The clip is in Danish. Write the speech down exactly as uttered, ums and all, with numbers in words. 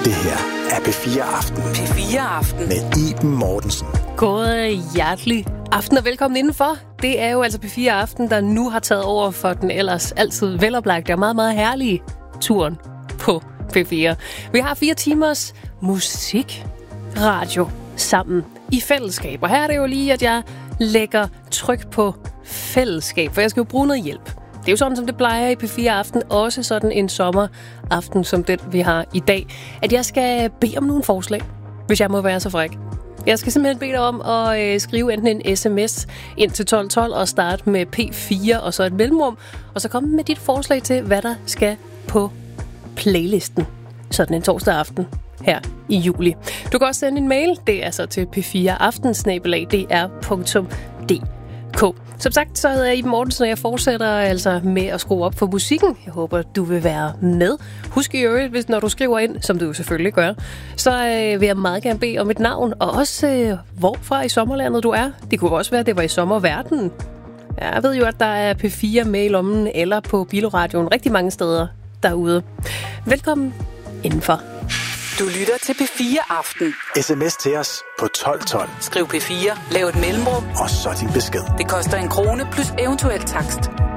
Det her er P fire Aften. P fire Aften. Med Iben Mortensen. God hjertelig aften og velkommen indenfor. Det er jo altså P fire Aften, der nu har taget over for den ellers altid veloplagte og meget, meget herlige turen på P fire. Vi har fire timers musikradio sammen i fællesskab. Og her er det jo lige, at jeg lægger tryk på fællesskab, for jeg skal jo bruge noget hjælp. Det er jo sådan, som det plejer i P fire Aften, også sådan en sommeraften som den, vi har i dag, at jeg skal bede om nogle forslag, hvis jeg må være så fræk. Jeg skal simpelthen bede dig om at øh, skrive enten en sms ind til tolv tolv og starte med P fire og så et mellemrum, og så komme med dit forslag til, hvad der skal på playlisten sådan en torsdag aften her i juli. Du kan også sende en mail, det er så til p fire aften snabel-a d r punktum d k. Som sagt, så hedder jeg Iben Mortensen, og jeg fortsætter altså med at skrue op for musikken. Jeg håber, du vil være med. Husk i øvrigt, hvis når du skriver ind, som du jo selvfølgelig gør, så øh, vil jeg meget gerne bede om et navn, og også øh, hvorfra i sommerlandet du er. Det kunne også være, at det var i sommerverdenen. Jeg ved jo, at der er P fire med i lommen, eller på Bilradioen rigtig mange steder derude. Velkommen indenfor. Du lytter til P fire Aften. Sms til os på tolv tolv. Skriv P fire, lav et mellemrum, og så din besked. Det koster en krone plus eventuel takst.